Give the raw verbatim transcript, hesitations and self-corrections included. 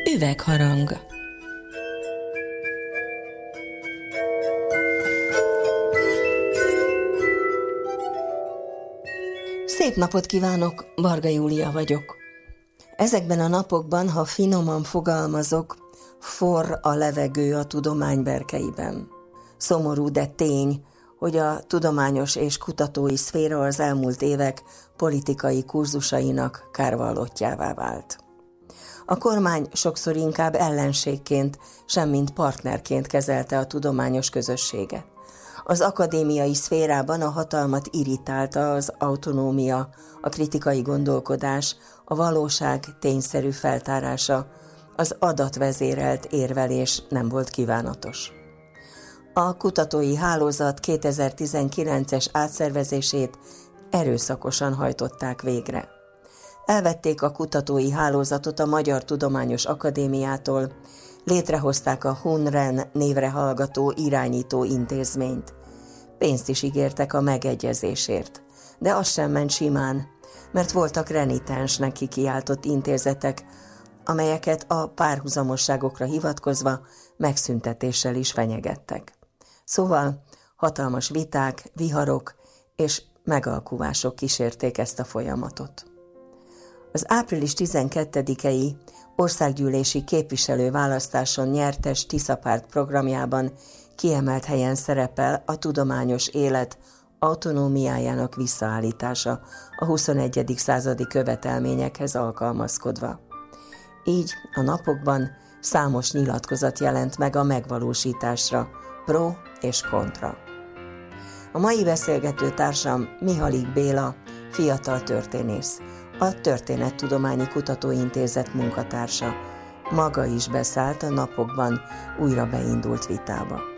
Üvegharang. Szép napot kívánok, Varga Júlia vagyok. Ezekben a napokban, ha finoman fogalmazok, forr a levegő a tudomány berkeiben. Szomorú, de tény, hogy a tudományos és kutatói szféra az elmúlt évek politikai kurzusainak kárvallottjává vált. A kormány sokszor inkább ellenségként, semmint partnerként kezelte a tudományos közösséget. Az akadémiai szférában a hatalmat irritálta az autonómia, a kritikai gondolkodás, a valóság tényszerű feltárása, az adatvezérelt érvelés nem volt kívánatos. A kutatói hálózat kétezer-tizenkilences átszervezését erőszakosan hajtották végre. Elvették a kutatói hálózatot a Magyar Tudományos Akadémiától, létrehozták a HUNREN névre hallgató irányító intézményt. Pénzt is ígértek a megegyezésért, de az sem ment simán, mert voltak renitensnek kikiáltott intézetek, amelyeket a párhuzamosságokra hivatkozva megszüntetéssel is fenyegettek. Szóval hatalmas viták, viharok és megalkuvások kísérték ezt a folyamatot. Az április tizenkettedikei országgyűlési képviselőválasztáson nyertes Tiszapárt programjában kiemelt helyen szerepel a tudományos élet autonómiájának visszaállítása a huszonegyedik századi követelményekhez alkalmazkodva. Így a napokban számos nyilatkozat jelent meg a megvalósításra, pro és kontra. A mai beszélgető társam Mihalik Béla, fiatal történész, a Történettudományi Kutatóintézet munkatársa. Maga is beszállt a napokban újra beindult vitába.